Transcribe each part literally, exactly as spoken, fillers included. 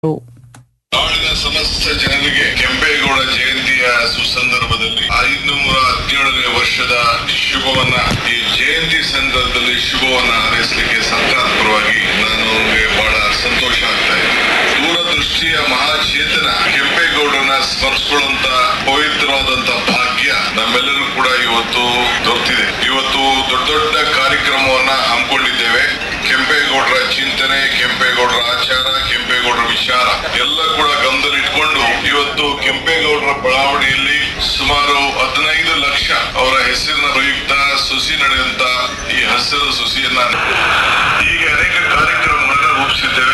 ನಾಡಿನ ಸಮಸ್ತ ಜನರಿಗೆ ಕೆಂಪೇಗೌಡ ಜಯಂತಿಯ ಸುಸಂದರ್ಭದಲ್ಲಿ ಐನೂರ ಹದಿನೇಳನೇ ವರ್ಷದ ಶುಭವನ್ನ ಈ ಜಯಂತಿ ಸಂದರ್ಭದಲ್ಲಿ ಶುಭವನ್ನ ಹಾರೈಸಲಿಕ್ಕೆ ಸರ್ಕಾರದ ಪರವಾಗಿ ನನಗೆ ಬಹಳ ಸಂತೋಷ ಆಗ್ತಾ ಇದೆ. ದೂರದೃಷ್ಟಿಯ ಮಹಾಚೇತನ ಕೆಂಪೇಗೌಡರನ್ನ ಸ್ಮರಿಸಿಕೊಳ್ಳುವಂತ ಪವಿತ್ರವಾದಂತ ಭಾಗ್ಯ ನಮ್ಮೆಲ್ಲರೂ ಕೂಡ ಇವತ್ತು ದೊರೆತಿದೆ. ಇವತ್ತು ದೊಡ್ಡ ದೊಡ್ಡ ಕಾರ್ಯಕ್ರಮವನ್ನ ಹಮ್ಮಿಕೊಂಡಿದ್ದೇವೆ. ಕೆಂಪೇಗೌಡರ ಚಿಂತನೆ, ಕೆಂಪೇಗೌಡರ ಆಚಾರ, ಕೆಂಪೇಗೌಡರ ವಿಚಾರ ಎಲ್ಲ ಕೂಡ ಗಮನದಲ್ಲಿಟ್ಕೊಂಡು ಇವತ್ತು ಕೆಂಪೇಗೌಡರ ಬಡಾವಣೆಯಲ್ಲಿ ಸುಮಾರು ಹದಿನೈದು ಲಕ್ಷ ಅವರ ಹೆಸರಿನ ಪ್ರಯುಕ್ತ ಸುಸಿ ನಡೆಯುವಂತ ಈ ಹಸಿರು ಸುಸಿಯನ್ನ ಹೀಗೆ ಅನೇಕ ಕಾರ್ಯಕ್ರಮಗಳನ್ನ ರೂಪಿಸಿದ್ದೇವೆ.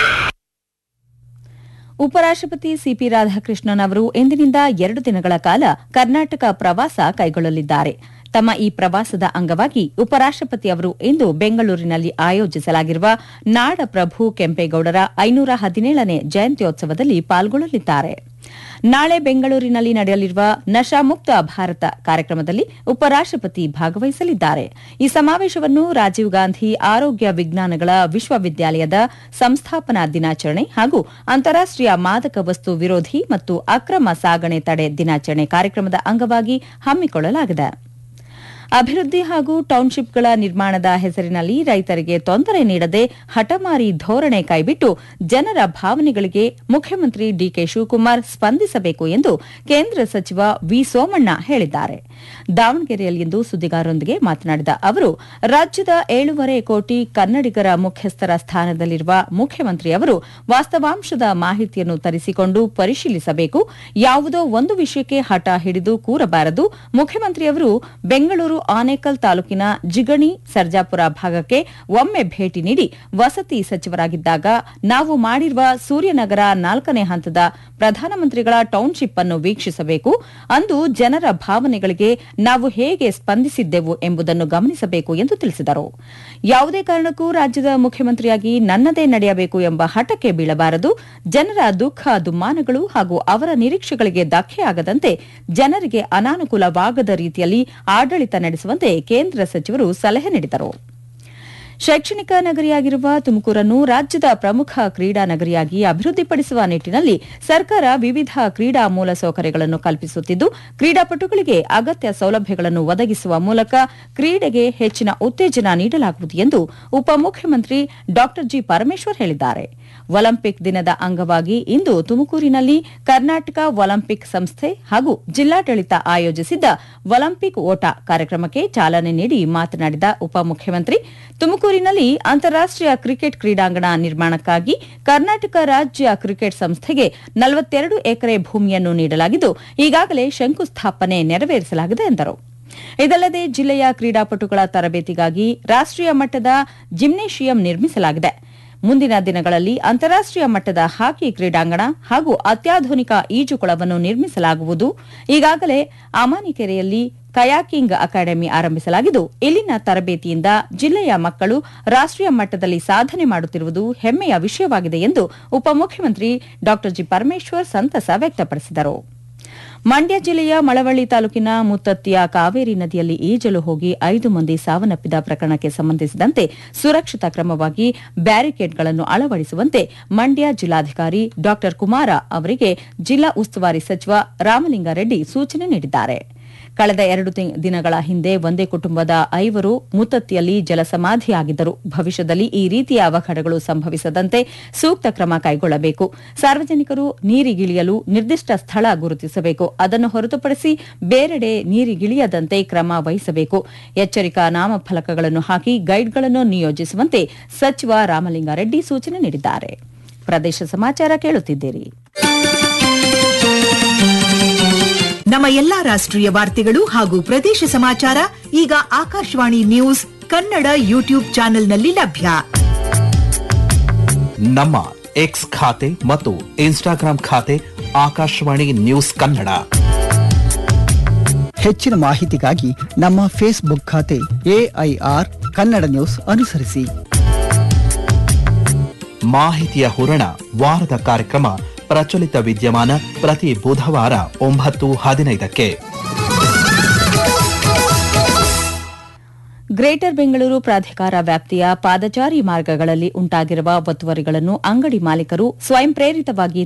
ಉಪರಾಷ್ಟಪತಿ ಸಿಪಿ ರಾಧಾಕೃಷ್ಣನ್ ಅವರು ಇಂದಿನಿಂದ ಎರಡು ದಿನಗಳ ಕಾಲ ಕರ್ನಾಟಕ ಪ್ರವಾಸ ಕೈಗೊಳ್ಳಲಿದ್ದಾರೆ. ತಮ್ಮ ಈ ಪ್ರವಾಸದ ಅಂಗವಾಗಿ ಉಪರಾಷ್ಟಪತಿ ಅವರು ಇಂದು ಬೆಂಗಳೂರಿನಲ್ಲಿ ಆಯೋಜಿಸಲಾಗಿರುವ ನಾಡಪ್ರಭು ಕೆಂಪೇಗೌಡರ ಐನೂರ ಹದಿನೇಳನೇ ಜಯಂತ್ಯೋತ್ಸವದಲ್ಲಿ ಪಾಲ್ಗೊಳ್ಳಲಿದ್ದಾರೆ. ನಾಳೆ ಬೆಂಗಳೂರಿನಲ್ಲಿ ನಡೆಯಲಿರುವ ನಶಾಮುಕ್ತ ಭಾರತ ಕಾರ್ಯಕ್ರಮದಲ್ಲಿ ಉಪರಾಷ್ಟಪತಿ ಭಾಗವಹಿಸಲಿದ್ದಾರೆ. ಈ ಸಮಾವೇಶವನ್ನು ರಾಜೀವ್ ಗಾಂಧಿ ಆರೋಗ್ಯ ವಿಜ್ಞಾನಗಳ ವಿಶ್ವವಿದ್ಯಾಲಯದ ಸಂಸ್ಥಾಪನಾ ದಿನಾಚರಣೆ ಹಾಗೂ ಅಂತಾರಾಷ್ಟೀಯ ಮಾದಕ ವಸ್ತು ವಿರೋಧಿ ಮತ್ತು ಅಕ್ರಮ ಸಾಗಣೆ ತಡೆ ದಿನಾಚರಣೆ ಕಾರ್ಯಕ್ರಮದ ಅಂಗವಾಗಿ ಹಮ್ಮಿಕೊಳ್ಳಲಾಗಿದೆ. ಅಭಿವೃದ್ಧಿ ಹಾಗೂ ಟೌನ್ಶಿಪ್ಗಳ ನಿರ್ಮಾಣದ ಹೆಸರಿನಲ್ಲಿ ರೈತರಿಗೆ ತೊಂದರೆ ನೀಡದೆ ಹಠಮಾರಿ ಧೋರಣೆ ಕೈಬಿಟ್ಟು ಜನರ ಭಾವನೆಗಳಿಗೆ ಮುಖ್ಯಮಂತ್ರಿ ಡಿಕೆ ಶಿವಕುಮಾರ್ ಸ್ಪಂದಿಸಬೇಕು ಎಂದು ಕೇಂದ್ರ ಸಚಿವ ವಿ ಸೋಮಣ್ಣ ಹೇಳಿದ್ದಾರೆ. ದಾವಣಗೆರೆಯಲ್ಲಿಂದು ಸುದ್ದಿಗಾರರೊಂದಿಗೆ ಮಾತನಾಡಿದ ಅವರು, ರಾಜ್ಯದ ಏಳೂವರೆ ಕೋಟಿ ಕನ್ನಡಿಗರ ಮುಖ್ಯಸ್ಥರ ಸ್ಥಾನದಲ್ಲಿರುವ ಮುಖ್ಯಮಂತ್ರಿ ಅವರು ವಾಸ್ತವಾಂಶದ ಮಾಹಿತಿಯನ್ನು ತರಿಸಿಕೊಂಡು ಪರಿಶೀಲಿಸಬೇಕು. ಯಾವುದೋ ಒಂದು ವಿಷಯಕ್ಕೆ ಹಠ ಹಿಡಿದು ಕೂರಬಾರದು. ಮುಖ್ಯಮಂತ್ರಿಯವರು ಬೆಂಗಳೂರು ಆನೇಕಲ್ ತಾಲೂಕಿನ ಜಿಗಣಿ ಸರ್ಜಾಪುರ ಭಾಗಕ್ಕೆ ಒಮ್ಮೆ ಭೇಟಿ ನೀಡಿ ವಸತಿ ಸಚಿವರಾಗಿದ್ದಾಗ ನಾವು ಮಾಡಿರುವ ಸೂರ್ಯನಗರ ನಾಲ್ಕನೇ ಹಂತದ ಪ್ರಧಾನಮಂತ್ರಿಗಳ ಟೌನ್ಶಿಪ್ ಅನ್ನು ವೀಕ್ಷಿಸಬೇಕು. ಅಂದು ಜನರ ಭಾವನೆಗಳಿಗೆ ನಾವು ಹೇಗೆ ಸ್ಪಂದಿಸಿದ್ದೆವು ಎಂಬುದನ್ನು ಗಮನಿಸಬೇಕು ಎಂದು ತಿಳಿಸಿದರು. ಯಾವುದೇ ಕಾರಣಕ್ಕೂ ರಾಜ್ಯದ ಮುಖ್ಯಮಂತ್ರಿಯಾಗಿ ನನ್ನದೇ ನಡೆಯಬೇಕು ಎಂಬ ಹಠಕ್ಕೆ ಬೀಳಬಾರದು. ಜನರ ದುಃಖ ದುಮ್ಮಾನಗಳು ಹಾಗೂ ಅವರ ನಿರೀಕ್ಷೆಗಳಿಗೆ ಧಕ್ಕೆಯಾಗದಂತೆ ಜನರಿಗೆ ಅನಾನುಕೂಲವಾಗದ ರೀತಿಯಲ್ಲಿ ಆಡಳಿತ ನಡೆಸುವಂತೆ ಕೇಂದ್ರ ಸಚಿವರು ಸಲಹೆ ನೀಡಿದರು. ಶೈಕ್ಷಣಿಕ ನಗರಿಯಾಗಿರುವ ತುಮಕೂರನ್ನು ರಾಜ್ಯದ ಪ್ರಮುಖ ಕ್ರೀಡಾ ನಗರಿಯಾಗಿ ಅಭಿವೃದ್ಧಿಪಡಿಸುವ ನಿಟ್ಟಿನಲ್ಲಿ ಸರ್ಕಾರ ವಿವಿಧ ಕ್ರೀಡಾ ಮೂಲಸೌಕರ್ಯಗಳನ್ನು ಕಲ್ಪಿಸುತ್ತಿದ್ದು, ಕ್ರೀಡಾಪಟುಗಳಿಗೆ ಅಗತ್ಯ ಸೌಲಭ್ಯಗಳನ್ನು ಒದಗಿಸುವ ಮೂಲಕ ಕ್ರೀಡೆಗೆ ಹೆಚ್ಚಿನ ಉತ್ತೇಜನ ನೀಡಲಾಗುವುದು ಎಂದು ಉಪಮುಖ್ಯಮಂತ್ರಿ ಡಾ ಜಿ ಪರಮೇಶ್ವರ್ ಹೇಳಿದ್ದಾರೆ. ಒಲಿಂಪಿಕ್ ದಿನದ ಅಂಗವಾಗಿ ಇಂದು ತುಮಕೂರಿನಲ್ಲಿ ಕರ್ನಾಟಕ ಒಲಿಂಪಿಕ್ ಸಂಸ್ಥೆ ಹಾಗೂ ಜಿಲ್ಲಾಡಳಿತ ಆಯೋಜಿಸಿದ್ದ ಒಲಿಂಪಿಕ್ ಓಟ ಕಾರ್ಯಕ್ರಮಕ್ಕೆ ಚಾಲನೆ ನೀಡಿ ಮಾತನಾಡಿದ ಉಪಮುಖ್ಯಮಂತ್ರಿ, ತುಮಕೂರಿನಲ್ಲಿ ಅಂತಾರಾಷ್ಟೀಯ ಕ್ರಿಕೆಟ್ ಕ್ರೀಡಾಂಗಣ ನಿರ್ಮಾಣಕ್ಕಾಗಿ ಕರ್ನಾಟಕ ರಾಜ್ಯ ಕ್ರಿಕೆಟ್ ಸಂಸ್ಥೆಗೆ ನಲವತ್ತೆರಡು ಎಕರೆ ಭೂಮಿಯನ್ನು ನೀಡಲಾಗಿದ್ದು, ಈಗಾಗಲೇ ಶಂಕುಸ್ಥಾಪನೆ ನೆರವೇರಿಸಲಾಗಿದೆ ಎಂದರು. ಇದಲ್ಲದೆ ಜಿಲ್ಲೆಯ ಕ್ರೀಡಾಪಟುಗಳ ತರಬೇತಿಗಾಗಿ ರಾಷ್ಟೀಯ ಮಟ್ಟದ ಜಿಮ್ನೇಷಿಯಂ ನಿರ್ಮಿಸಲಾಗಿದೆ. ಮುಂದಿನ ದಿನಗಳಲ್ಲಿ ಅಂತಾರಾಷ್ಟೀಯ ಮಟ್ಟದ ಹಾಕಿ ಕ್ರೀಡಾಂಗಣ ಹಾಗೂ ಅತ್ಯಾಧುನಿಕ ಈಜುಕೊಳವನ್ನು ನಿರ್ಮಿಸಲಾಗುವುದು. ಈಗಾಗಲೇ ಅಮಾನಿಕೆರೆಯಲ್ಲಿ ಕಯಾಕಿಂಗ್ ಅಕಾಡೆಮಿ ಆರಂಭಿಸಲಾಗಿದ್ದು, ಇಲ್ಲಿನ ತರಬೇತಿಯಿಂದ ಜಿಲ್ಲೆಯ ಮಕ್ಕಳು ರಾಷ್ಟೀಯ ಮಟ್ಟದಲ್ಲಿ ಸಾಧನೆ ಮಾಡುತ್ತಿರುವುದು ಹೆಮ್ಮೆಯ ವಿಷಯವಾಗಿದೆ ಎಂದು ಉಪಮುಖ್ಯಮಂತ್ರಿ ಡಾ ಜಿ ಪರಮೇಶ್ವರ್ ಸಂತಸ ವ್ಯಕ್ತಪಡಿಸಿದರು. ಮಂಡ್ಯ ಜಿಲ್ಲೆಯ ಮಳವಳ್ಳಿ ತಾಲೂಕಿನ ಮುತ್ತತ್ತಿಯ ಕಾವೇರಿ ನದಿಯಲ್ಲಿ ಈಜಲು ಹೋಗಿ ಐದು ಮಂದಿ ಸಾವನ್ನಪ್ಪಿದ ಪ್ರಕರಣಕ್ಕೆ ಸಂಬಂಧಿಸಿದಂತೆ ಸುರಕ್ಷತಾ ಕ್ರಮವಾಗಿ ಬ್ಯಾರಿಕೇಡ್ಗಳನ್ನು ಅಳವಡಿಸುವಂತೆ ಮಂಡ್ಯ ಜಿಲ್ಲಾಧಿಕಾರಿ ಡಾ ಕುಮಾರ ಅವರಿಗೆ ಜಿಲ್ಲಾ ಉಸ್ತುವಾರಿ ಸಚಿವ ರಾಮಲಿಂಗಾರೆಡ್ಡಿ ಸೂಚನೆ ನೀಡಿದ್ದಾರೆ. ಕಳೆದ ಎರಡು ದಿನಗಳ ಹಿಂದೆ ಒಂದೇ ಕುಟುಂಬದ ಐವರು ಮುತ್ತತ್ತಿಯಲ್ಲಿ ಜಲಸಮಾಧಿಯಾಗಿದ್ದರು. ಭವಿಷ್ಯದಲ್ಲಿ ಈ ರೀತಿಯ ಅವಘಡಗಳು ಸಂಭವಿಸದಂತೆ ಸೂಕ್ತ ಕ್ರಮ ಕೈಗೊಳ್ಳಬೇಕು. ಸಾರ್ವಜನಿಕರು ನೀರಿಗಿಳಿಯಲು ನಿರ್ದಿಷ್ಟ ಸ್ಥಳ ಗುರುತಿಸಬೇಕು. ಅದನ್ನು ಹೊರತುಪಡಿಸಿ ಬೇರೆಡೆ ನೀರಿಗಿಳಿಯದಂತೆ ಕ್ರಮ ವಹಿಸಬೇಕು. ಎಚ್ಚರಿಕಾ ನಾಮಫಲಕಗಳನ್ನು ಹಾಕಿ ಗೈಡ್ಗಳನ್ನು ನಿಯೋಜಿಸುವಂತೆ ಸಚಿವ ರಾಮಲಿಂಗಾರೆಡ್ಡಿ ಸೂಚನೆ ನೀಡಿದ್ದಾರೆ. ಪ್ರದೇಶ ಸಮಾಚಾರ ಕೇಳುತ್ತಿದ್ದೀರಿ. ನಮ್ಮ ಎಲ್ಲಾ ರಾಷ್ಟ್ರೀಯ ವಾರ್ತೆಗಳು ಹಾಗೂ ಪ್ರದೇಶ ಸಮಾಚಾರ ಈಗ ಆಕಾಶವಾಣಿ ನ್ಯೂಸ್ ಕನ್ನಡ ಯೂಟ್ಯೂಬ್ ಚಾನೆಲ್ನಲ್ಲಿ ಲಭ್ಯ. ನಮ್ಮ ಎಕ್ಸ್ ಖಾತೆ ಮತ್ತು ಇನ್ಸ್ಟಾಗ್ರಾಂ ಖಾತೆ ಆಕಾಶವಾಣಿ ನ್ಯೂಸ್ ಕನ್ನಡ. ಹೆಚ್ಚಿನ ಮಾಹಿತಿಗಾಗಿ ನಮ್ಮ ಫೇಸ್ಬುಕ್ ಖಾತೆ ಎಐಆರ್ ಕನ್ನಡ ನ್ಯೂಸ್ ಅನುಸರಿಸಿ. ಮಾಹಿತಿಯ ಹೂರಣ ವಾರದ ಕಾರ್ಯಕ್ರಮ ಪ್ರಚಲಿತ ವಿದ್ಯಮಾನ ಪ್ರತಿ ಬುಧವಾರ ಒಂಬತ್ತು ಹದಿನೈದಕ್ಕೆ. ಗ್ರೇಟರ್ ಬೆಂಗಳೂರು ಪ್ರಾಧಿಕಾರ ವ್ಯಾಪ್ತಿಯ ಪಾದಚಾರಿ ಮಾರ್ಗಗಳಲ್ಲಿ ಉಂಟಾಗಿರುವ ಒತ್ತುವರಿಗಳನ್ನು ಅಂಗಡಿ ಮಾಲೀಕರು ಸ್ವಯಂ ಪ್ರೇರಿತವಾಗಿ